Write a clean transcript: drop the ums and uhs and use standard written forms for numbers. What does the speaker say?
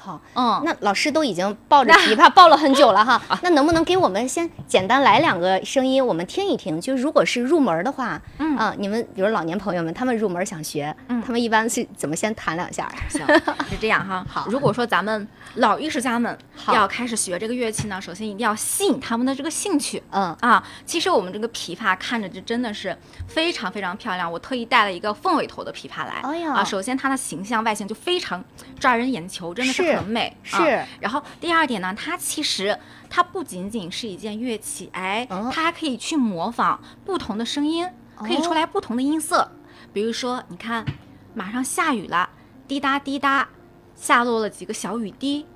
好，那老师都已经抱着琵琶抱了很久了哈，那能不能给我们先简单来2个声音，我们听一听？就如果是入门的话，你们比如老年朋友们，他们入门想学，他们一般是怎么先弹2下？ 行，是这样哈。 好， 如果说咱们老艺术家们要开始学这个乐器呢，首先一定要吸引他们的这个兴趣。其实我们这个琵琶看着就真的是非常非常漂亮，我特意带了一个凤尾头的琵琶来。首先它的形象外形就非常抓人眼球，真的是很美。 是。 然后第2点呢，它不仅仅是一件乐器，它还可以去模仿不同的声音，可以出来不同的音色。比如说，你看，马上下雨了，滴答滴答，下落了几个小雨滴，